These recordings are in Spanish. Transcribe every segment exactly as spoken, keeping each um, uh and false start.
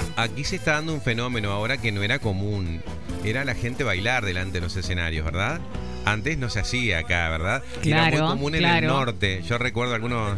Aquí se está dando un fenómeno ahora que no era común. Era la gente bailar delante de los escenarios, ¿verdad? Antes no se hacía acá, ¿verdad? Claro, era muy común claro. en el norte. Yo recuerdo algunos...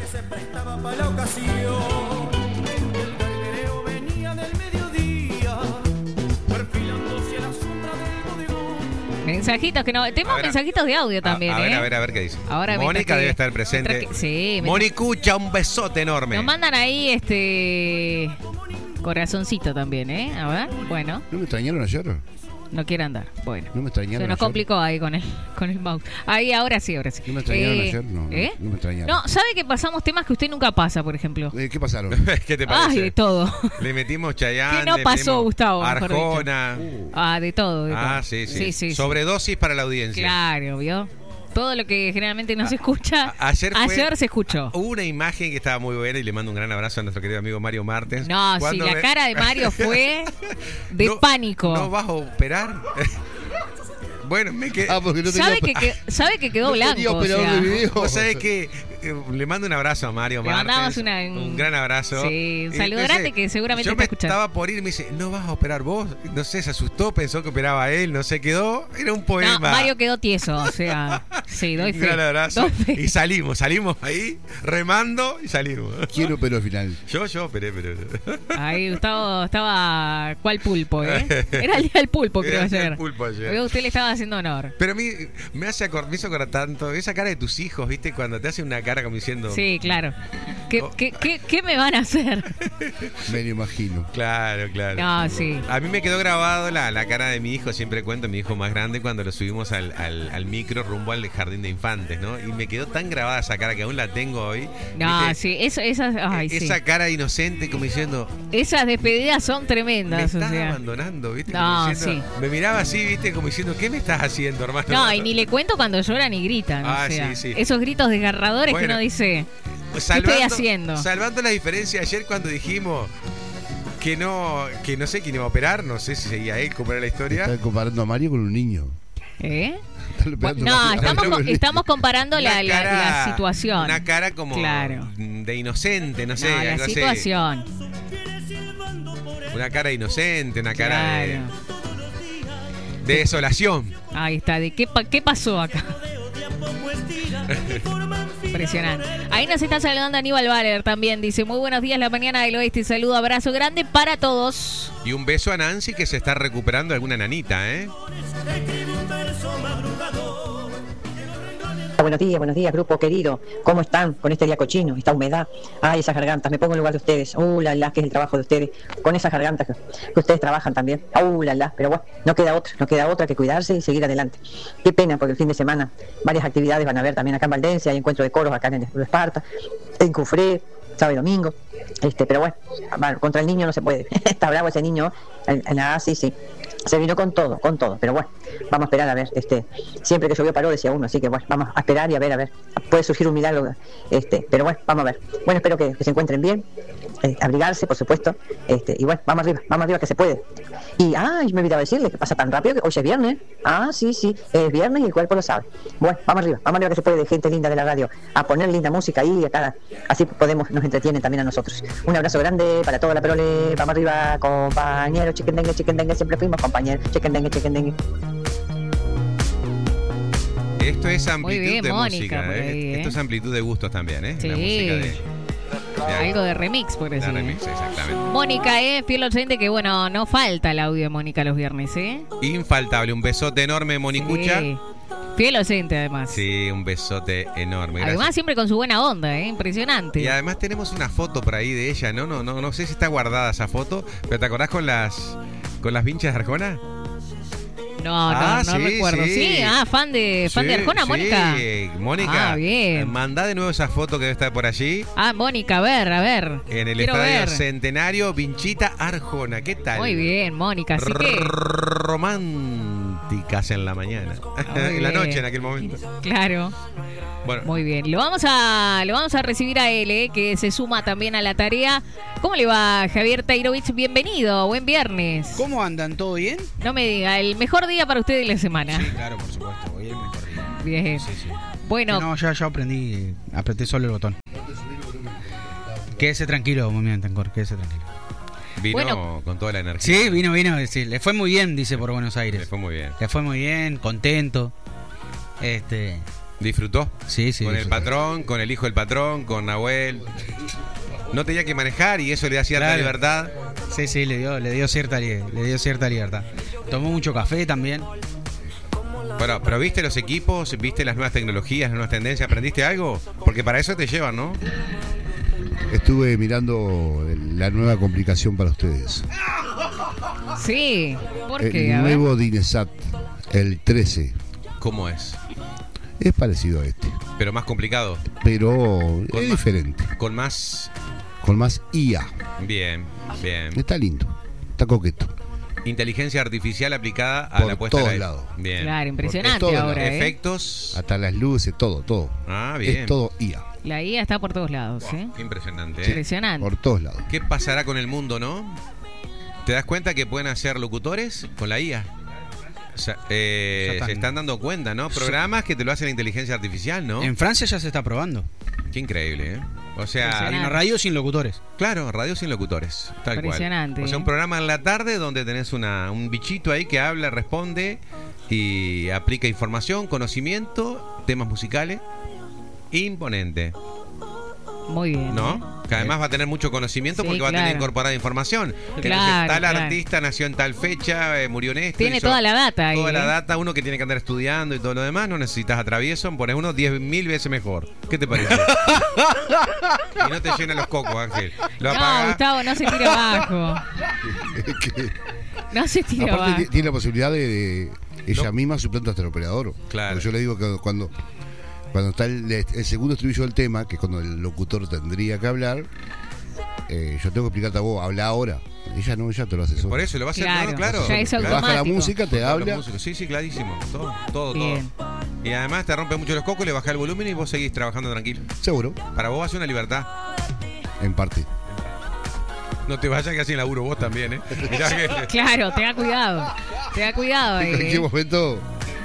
Mensajitos que no... Tenemos ver, mensajitos de audio también, a, a ¿eh? ver, a ver, a ver qué dice. Ahora Mónica que, debe estar presente. Que, sí. Monicucha, un besote enorme. Nos mandan ahí este... corazoncito también, ¿eh? A ver, bueno. ¿No me extrañaron ayer? No quiere andar, bueno. ¿No me extrañaron Se nos ayer? complicó ahí con el, con el mouse. Ahí, ahora sí, ahora sí. ¿No me extrañaron eh, ayer? No, ¿eh? no me extrañaron. No, ¿sabe que pasamos temas que usted nunca pasa, por ejemplo? Eh, ¿Qué pasaron? ¿Qué te parece? Ay, de todo. Le metimos Chayanne. ¿Qué no pasó, Gustavo? Arjona. Uh. Ah, de todo, de Ah, todo. sí, sí. sí, sí Sobredosis sí. para la audiencia. Claro, ¿vio? Todo lo que generalmente no se escucha, A- ayer, fue, ayer se escuchó. Hubo una imagen que estaba muy buena y le mando un gran abrazo a nuestro querido amigo Mario Martens. No, sí, Cuando la me- cara de Mario fue de No, pánico. ¿No vas a operar? Bueno, me quedé... Ah, porque no tenía... ¿Sabe que, que- sabe que quedó no blanco? tenía o operador sea. de video. Vos sabés que eh, le mando un abrazo a Mario Le Martens. mandamos una- un- un gran abrazo. Sí, un saludo Entonces, grande que seguramente yo está me escuchando. estaba por ir y me dice, ¿no vas a operar vos? No sé, se asustó, pensó que operaba él, no se quedó. Era un poema. No, Mario quedó tieso, o sea, sí, doy Un fe. gran abrazo. Doy fe. Y salimos, salimos ahí, remando y salimos. ¿Quién operó al final? Yo, yo operé, pero... Ahí Gustavo estaba cual pulpo, ¿eh? Era el día del pulpo, creo, Era el día ayer. del pulpo ayer. Pero usted le estaba haciendo honor. Pero a mí me, hace acor- me hizo acordar tanto esa cara de tus hijos, ¿viste? Cuando te hacen una cara como diciendo... Sí, claro. ¿Qué, Oh. qué, qué, qué me van a hacer? Me lo imagino. Claro, claro. No, sí. A mí me quedó grabado la, la cara de mi hijo, siempre cuento, mi hijo más grande, cuando lo subimos al, al, al micro rumbo al jardín de infantes, ¿no? Y me quedó tan grabada esa cara que aún la tengo hoy. No, ¿viste? sí, eso, esas, ay, sí. Esa cara inocente como diciendo, Esas despedidas son me tremendas, o estás sea. abandonando, ¿viste? No, Como diciendo- sí. Me miraba así, ¿viste? Como diciendo, ¿qué me estás haciendo, hermano? No, y ni le cuento cuando lloran y gritan, Ah, o sea, sí, sí. esos gritos desgarradores Bueno. que uno dice, Salvando, estoy haciendo? Salvando la diferencia ayer cuando dijimos que no, que no sé quién iba a operar, no sé si seguía él, cómo era la historia. Están comparando a Mario con un niño. ¿eh? Están operando a No, Mario- a estamos, Mario co- con un niño. estamos comparando la, Una la- cara- la situación. Una cara como Claro. de inocente, no sé. No, la algo así. situación. Una cara inocente, una cara de, Claro. de desolación. Ahí está, ¿de qué, pa- qué pasó acá? Impresionante. Ahí nos está saludando Aníbal Valer también. Dice, muy buenos días, la mañana del oeste. Saludo, abrazo grande para todos. Y un beso a Nancy que se está recuperando de alguna nanita, ¿eh? Buenos días, buenos días, grupo querido. ¿Cómo están con este día cochino, esta humedad? Ay, esas gargantas, me pongo en lugar de ustedes. Uh, la, la, que es el trabajo de ustedes. Con esas gargantas que, que ustedes trabajan también. Uh, la, la. Pero bueno, no queda otra, no queda otra que cuidarse y seguir adelante. Qué pena, porque el fin de semana varias actividades van a haber también acá en Valdencia. Hay encuentro de coros acá en el Esparta, en Cufré, sábado y domingo. Este, pero bueno, bueno, contra el niño no se puede. Está bravo ese niño. En, en, ah, sí, sí. Se vino con todo, con todo, pero bueno, vamos a esperar a ver, este, siempre que llovió paró, decía uno, así que bueno, vamos a esperar y a ver, a ver, puede surgir un milagro, este, pero bueno, vamos a ver. Bueno, espero que, que se encuentren bien, eh, abrigarse, por supuesto, este, y bueno, vamos arriba, vamos arriba que se puede. Y, ay, me olvidaba decirle que pasa tan rápido que hoy es viernes, ah, sí, sí, es viernes y el cuerpo lo sabe. Bueno, vamos arriba, vamos arriba que se puede, gente linda de la radio, a poner linda música ahí, a cada, así podemos, nos entretienen también a nosotros. Un abrazo grande para toda la prole, vamos arriba, compañeros, chiquendengue, chiquendengue, siempre fuimos compañeros. Chequendengue, chequendengue. Esto es amplitud bien, de Mónica, música, por ¿eh? ahí, ¿eh? Esto es amplitud de gustos también, ¿eh? Sí. La música de, de Algo de remix, por de eso. remix, exactamente. Mónica, eh, fiel oyente, que bueno, no falta el audio de Mónica los viernes, ¿eh? Infaltable, un besote enorme, Monicucha. Sí. Fiel oyente, además. Sí, un besote enorme. Gracias. Además, siempre con su buena onda, ¿eh? Impresionante. Y además tenemos una foto por ahí de ella, ¿no? No, no, no sé si está guardada esa foto, pero ¿te acordás con las con las vinchas de Arjona? No, no, Ah, no sí, recuerdo. Sí. sí. ah, fan de, fan Sí, de Arjona, sí, Mónica. Mónica, Ah, bien. eh, mandá de nuevo esa foto que debe estar por allí. Ah, Mónica, a ver, a ver. En el Quiero Estadio ver. Centenario, Vinchita Arjona. ¿Qué tal? Muy bien, Mónica. Así que, Románticas en la mañana. Muy En la bien. noche, en aquel momento. claro. Bueno, Muy bien. Lo vamos a lo vamos a recibir a él, ¿eh? Que se suma también a la tarea. ¿Cómo le va, Javier Tairovich? Bienvenido. Buen viernes. ¿Cómo andan? ¿Todo bien? No me diga, el mejor día para usted de la semana. Sí, claro, por supuesto. Hoy es el mejor día. Bien. Sí, sí. Bueno, No, ya, ya aprendí, apreté solo el botón. Quédese tranquilo, muy bien, Tancor, quédese tranquilo. Vino Bueno. con toda la energía. Sí, vino, vino. Sí, le fue muy bien, dice, por Buenos Le Aires. fue muy bien. Le fue muy bien, contento. Este, ¿Disfrutó? sí, sí. Con el disfrutó. patrón, con el hijo del patrón, con Nahuel. No tenía que manejar y eso le da cierta Claro. libertad. Sí, sí, le dio, le dio cierta li- le dio cierta libertad. Tomó mucho café también. Bueno, pero ¿viste los equipos? ¿Viste las nuevas tecnologías, las nuevas tendencias? ¿Aprendiste algo? Porque para eso te llevan, ¿no? Estuve mirando la nueva complicación para ustedes. Sí. ¿Por El qué? A ver. nuevo Dinesat, el trece, ¿Cómo es? es parecido a este, Pero más complicado. pero Con es más- diferente, Con más... con más I A. Bien, bien. Está lindo, está coqueto. Inteligencia artificial aplicada a Por la puesta todos al aire. lados. Bien. Claro, impresionante todo, ahora, ¿eh? Efectos. Hasta las luces, todo, todo. Ah, bien. Es todo I A, La I A está por todos lados, ¿eh? Qué impresionante, ¿eh? Impresionante. por todos lados. ¿Qué pasará con el mundo, no? ¿Te das cuenta que pueden hacer locutores con la I A? O sea, eh, Ya están- se están dando cuenta, ¿no? Programas que te lo hace la inteligencia artificial, ¿no? En Francia ya se está probando. Qué increíble, ¿eh? O sea, Impresionante. Hay una radio sin locutores. claro, radio sin locutores, tal cual. Impresionante, O sea, un ¿eh? programa en la tarde donde tenés una, un bichito ahí que habla, responde y aplica información, conocimiento, temas musicales. Imponente, Muy bien. ¿eh? ¿no? Que además va a tener mucho conocimiento Sí, porque va a tener claro. incorporada información. Que Claro, no sé, tal claro. artista nació en tal fecha, eh, murió en esto. Tiene hizo toda la data ahí. Toda la ¿eh? data, uno que tiene que andar estudiando y todo lo demás, no necesitas atravieso, pones uno diez mil veces mejor. ¿Qué te parece? Y no te llena los cocos, Ángel. Lo No, apagás. Gustavo, no se tire abajo. Que- No se tire aparte abajo. ti- tiene la posibilidad de, de ella No. misma suplanta hasta el operador. Claro. Porque yo le digo que cuando cuando está el, el segundo estribillo del tema, que es cuando el locutor tendría que hablar, eh, yo tengo que explicarte a vos, habla ahora. Ella no, ella te lo hace sola. Por eso lo va a hacer, Claro, no, claro. ya es claro. Baja la automático. música, te Todos los habla. músicos. Sí, sí, clarísimo. Todo, todo, Bien. todo. Y además te rompe mucho los cocos, le bajas el volumen y vos seguís trabajando tranquilo. Seguro, Para vos va a ser una libertad. en parte. No te vayas que así en laburo vos también, ¿eh? Mirá que... Claro, te da cuidado. Te da cuidado ahí. ¿En qué ¿eh? momento?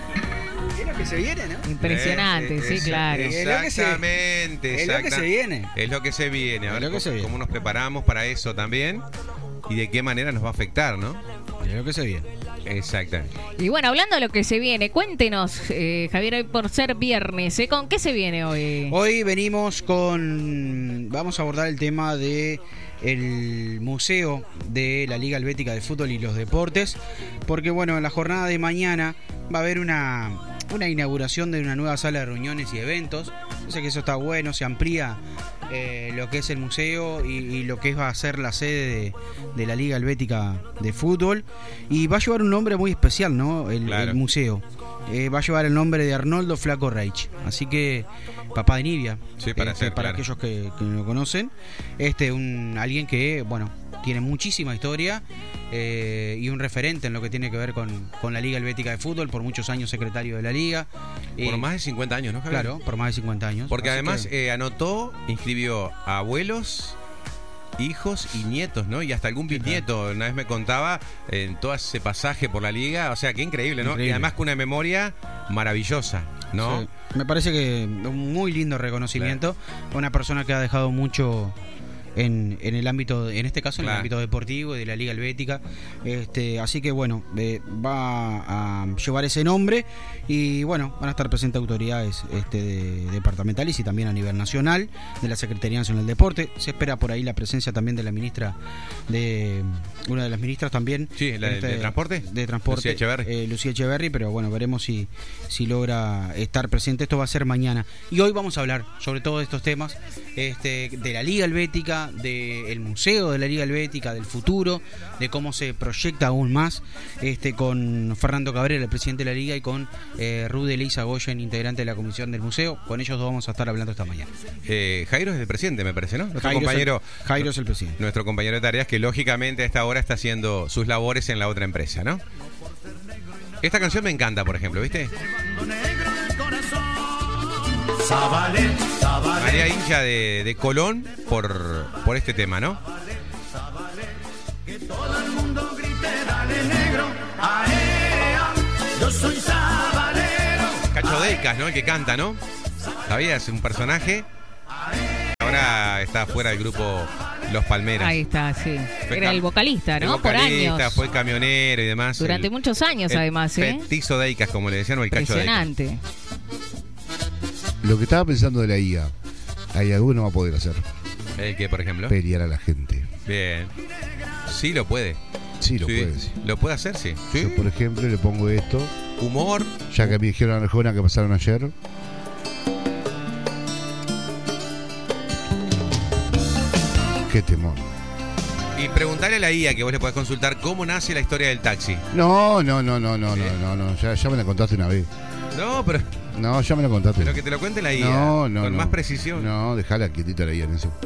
Es lo que se viene, ¿no? Impresionante, Eh, sí, es- claro. Es lo que se- Exactamente, es lo que exacta- se viene. Es lo que se viene. A Es ver lo que cómo, se viene. cómo nos preparamos para eso también y de qué manera nos va a afectar, ¿no? Es lo que se viene. Exactamente. Y bueno, hablando de lo que se viene, cuéntenos, eh, Javier, hoy por ser viernes, ¿eh? ¿Con qué se viene hoy? Hoy venimos con... Vamos a abordar el tema de el Museo de la Liga Helvética de Fútbol y los Deportes, porque bueno, en la jornada de mañana va a haber una, una inauguración de una nueva sala de reuniones y eventos. Yo sé que eso está bueno, se amplía eh, lo que es el museo y, y lo que va a ser la sede de, de la Liga Helvética de Fútbol, y va a llevar un nombre muy especial, ¿no? El, Claro. el museo. Eh, va a llevar el nombre de Arnoldo Flaco Reich. Así que, papá de Nibia, Sí, para este, ser, para claro. aquellos que, que no lo conocen, este un alguien que, bueno, tiene muchísima historia eh, y un referente en lo que tiene que ver con, con la Liga Helvética de Fútbol, por muchos años secretario de la Liga. Por Eh, más de cincuenta años, ¿no, Javier? Claro, por más de cincuenta años. Porque Así además que- eh, anotó, inscribió a abuelos, hijos y nietos, ¿no? Y hasta algún bisnieto. Una vez me contaba en todo ese pasaje por la liga. O sea, qué increíble, ¿no? Increíble. Y además con una memoria maravillosa, ¿no? Sí, me parece que un muy lindo reconocimiento a una persona que ha dejado mucho en, en el ámbito, en este caso en Claro. el ámbito deportivo y de la Liga Helvética. Este, así que bueno, eh, va a llevar ese nombre y bueno, van a estar presentes autoridades este, de- departamentales y también a nivel nacional de la Secretaría Nacional del Deporte. Se espera por ahí la presencia también de la ministra, de una de las ministras también. Sí, la de- este, de Transporte. De Transporte. Lucía Echeverri. eh, Lucía Echeverri, pero bueno, veremos si, si logra estar presente. Esto va a ser mañana. Y hoy vamos a hablar sobre todos estos temas, este, de la Liga Helvética, del museo de la Liga Helvética, del futuro, de cómo se proyecta aún más, este, con Fernando Cabrera, el presidente de la Liga, y con eh, Rude Elisa Goyen, integrante de la comisión del museo. Con ellos dos vamos a estar hablando esta mañana. Eh, Jairo es el presidente, me parece, ¿no? Nuestro Jairo es el- compañero, Jairo es el presidente. nuestro compañero de tareas que lógicamente a esta hora está haciendo sus labores en la otra empresa, ¿no? Esta canción me encanta, por ejemplo, ¿viste? María hincha de, de Colón por, por este tema, ¿no? Cacho Decas, ¿no? El que canta, ¿no? ¿Sabías? Un personaje. Ahora está fuera del grupo Los Palmeras. Ahí está, sí. Fue Era cam- el vocalista, el ¿no? vocalista, Por años. fue camionero y demás. Durante el, muchos años, el además, ¿eh? Petizo de Icas, como le decían, o el cacho de Icas. Impresionante. Lo que estaba pensando de la I A, hay algo que no va a poder hacer. ¿El qué, por ejemplo? Pelear a la gente. Bien. Sí, lo puede. Sí, lo puede. Sí. Lo puede hacer, sí. Sí. Yo, por ejemplo, le pongo esto, Humor. ya que me dijeron a Arjona que pasaron ayer. Qué temor. Y preguntarle a la I A que vos le podés consultar cómo nace la historia del taxi. No, no, no, no, no, no, no, no. Ya, ya me la contaste una vez. No, pero, No, ya me la contaste. pero que te lo cuente la I A. No, no, Con no. más precisión. No, dejala quietita la I A en eso.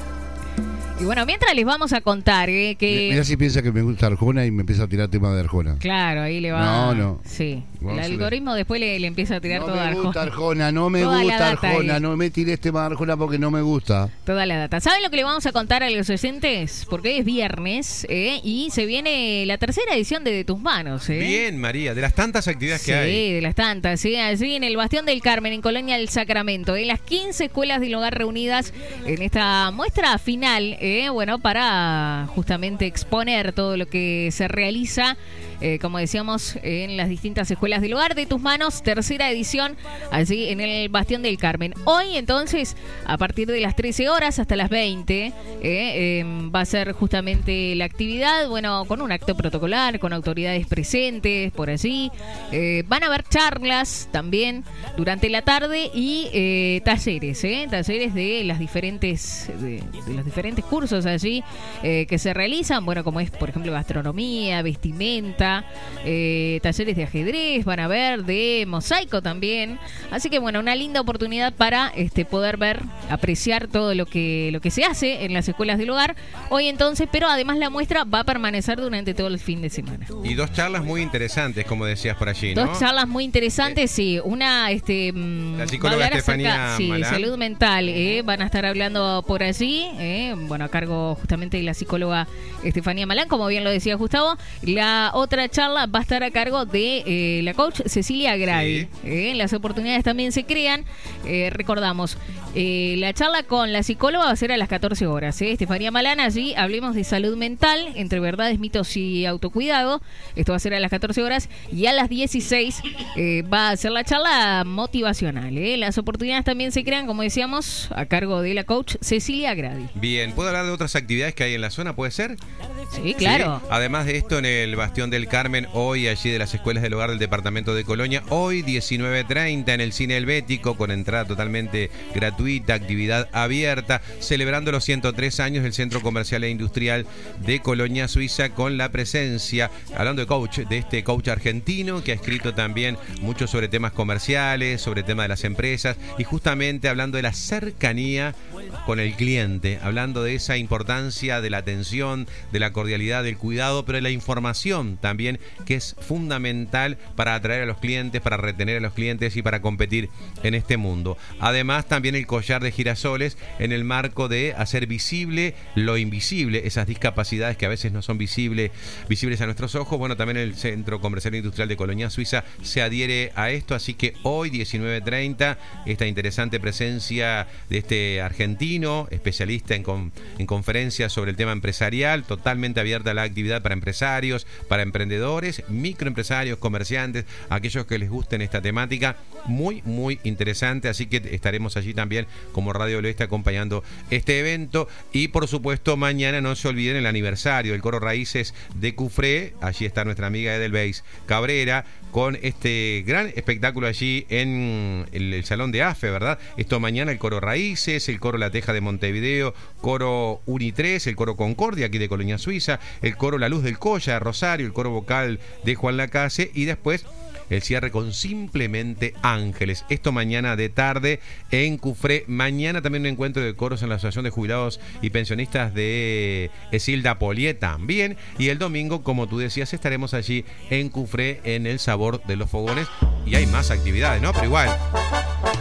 Y bueno, mientras les vamos a contar eh, que... Mirá si piensa que me gusta Arjona y me empieza a tirar temas de Arjona. Claro, ahí le va... No, no. Sí. Vamos El a ver. algoritmo después le, le empieza a tirar No toda me gusta Arjona. Arjona, no me Toda la gusta data Arjona, ahí. no me tires tema de Arjona porque no me gusta. Toda la data. ¿Saben lo que le vamos a contar a los oyentes? Porque hoy es viernes eh, y se viene la tercera edición de De Tus Manos. ¿eh? Bien, María, de las tantas actividades Sí, que hay. de las tantas, sí, allí en el Bastión del Carmen, en Colonia del Sacramento, en las quince escuelas del hogar reunidas en esta muestra final, eh, bueno, para justamente exponer todo lo que se realiza, eh, como decíamos, en las distintas escuelas del hogar. De Tus Manos, tercera edición, allí en el Bastión del Carmen. Hoy, entonces, a partir de las trece horas hasta las veinte, eh, eh, va a ser justamente la actividad, bueno, con un acto protocolar, con autoridades presentes por allí. Eh, van a haber charlas también durante la tarde y eh, talleres, ¿eh? talleres de las diferentes de, de los diferentes cursos allí eh, que se realizan, bueno, como es por ejemplo gastronomía, vestimenta, eh, talleres de ajedrez, van a ver de mosaico también, así que bueno, una linda oportunidad para este poder ver, apreciar todo lo que lo que se hace en las escuelas del hogar hoy entonces, pero además la muestra va a permanecer durante todo el fin de semana. Y dos charlas muy interesantes, como decías por allí, ¿no? Dos charlas muy interesantes, sí. Una, este, mm, La psicóloga va a hablar Estefanía acerca, sí, de Malán. salud mental. Eh, van a estar hablando por allí, eh, bueno, a cargo justamente de la psicóloga Estefanía Malán, como bien lo decía Gustavo. La otra charla va a estar a cargo de eh, la coach Cecilia Gradi. Sí. Eh, las oportunidades también se crean. Eh, recordamos, eh, la charla con la psicóloga va a ser a las catorce horas. Eh. Estefanía Malán, allí hablemos de salud mental, entre verdades, mitos y autocuidado. Esto va a ser a las catorce horas y a las dieciséis eh, va a ser la charla motivacional. ¿eh? Las oportunidades también se crean, como decíamos, a cargo de la coach Cecilia Gradi. Bien, ¿puedo hablar de otras actividades que hay en la zona? ¿Puede ser? Sí, claro. Sí. Además de esto, en el Bastión del Carmen, hoy allí de las escuelas del hogar del departamento de Colonia, hoy diecinueve treinta en el Cine Helvético, con entrada totalmente gratuita, actividad abierta, celebrando los ciento tres años del Centro Comercial e Industrial de Colonia, Suiza, con la presencia, hablando de coach, de este coach argentino que ha escrito también mucho sobre temas comerciales, sobre temas de las empresas y justamente hablando de la cercanía con el cliente, hablando de esa importancia de la atención, de la cordialidad, del cuidado, pero de la información también, que es fundamental para atraer a los clientes, para retener a los clientes y para competir en este mundo. Además, también el collar de girasoles en el marco de hacer visible lo invisible, esas discapacidades que a veces no son visibles, visibles a nuestros ojos. Bueno, también el Centro Comercial e Industrial de Colonia, Suiza, se adhiere a esto, así que hoy diecinueve treinta, esta interesante presencia de este argentino, especialista en, con, en conferencias sobre el tema empresarial, totalmente abierta a la actividad para empresarios, para emprendedores, microempresarios, comerciantes, aquellos que les gusten esta temática, muy, muy interesante, así que estaremos allí también como Radio del Oeste acompañando este evento. Y por supuesto, mañana no se olviden el aniversario del Coro Raíces de Cufré, allí está nuestra amiga Edelveis Cabrera, con este gran espectáculo allí en el, el Salón de AFE, ¿verdad? Esto mañana el Coro Raíces, el Coro La Teja de Montevideo, Coro Uni tres, el Coro Concordia aquí de Colonia, Suiza, el Coro La Luz del Colla de Rosario, el Coro Vocal de Juan Lacase y después el cierre con Simplemente Ángeles. Esto mañana de tarde en Cufré. Mañana también un encuentro de coros en la Asociación de Jubilados y Pensionistas de Esilda Polié también. Y el domingo, como tú decías, estaremos allí en Cufré en el Sabor de los Fogones. Y hay más actividades, ¿no? Pero igual,